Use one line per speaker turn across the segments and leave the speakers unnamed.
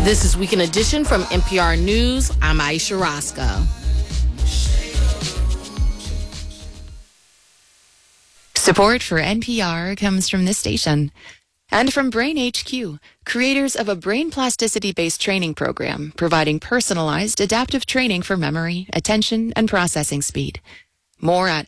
This is Weekend Edition from NPR News. I'm Aisha Roscoe.
Support for NPR comes from this station and from Brain HQ, creators of a brain plasticity-based training program providing personalized adaptive training for memory, attention, and processing speed. More at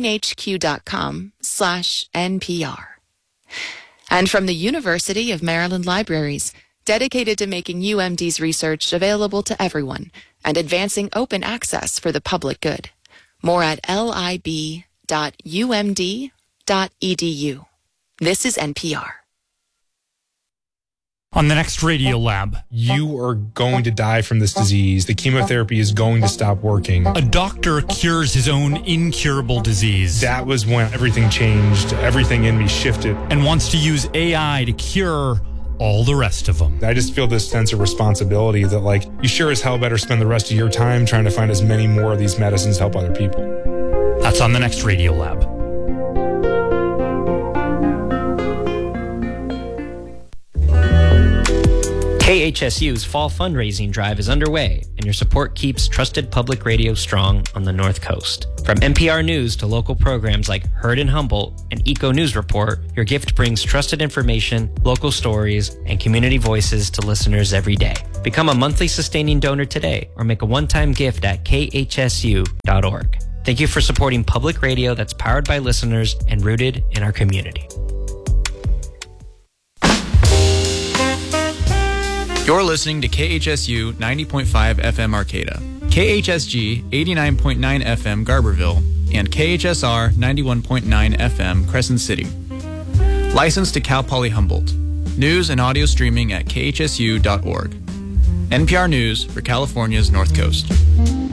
brainhq.com/NPR. And from the University of Maryland Libraries, dedicated to making UMD's research available to everyone and advancing open access for the public good. More at lib.umd.edu. This is NPR.
On the next Radio Lab.
You are going to die from this disease. The chemotherapy is going to stop working.
A doctor cures his own incurable disease.
That was when everything changed. Everything in me shifted.
And wants to use AI to cure all the rest of them.
I just feel this sense of responsibility that, like, you sure as hell better spend the rest of your time trying to find as many more of these medicines to help other people.
That's on the next Radio Lab.
KHSU's fall fundraising drive is underway, and your support keeps trusted public radio strong on the North Coast. From NPR News to local programs like Heard in Humboldt and Eco News Report, your gift brings trusted information, local stories, and community voices to listeners every day. Become a monthly sustaining donor today or make a one-time gift at khsu.org. Thank you for supporting public radio that's powered by listeners and rooted in our community.
You're listening to KHSU 90.5 FM Arcata, KHSG 89.9 FM Garberville, and KHSR 91.9 FM Crescent City. Licensed to Cal Poly Humboldt. News and audio streaming at khsu.org. NPR News for California's North Coast.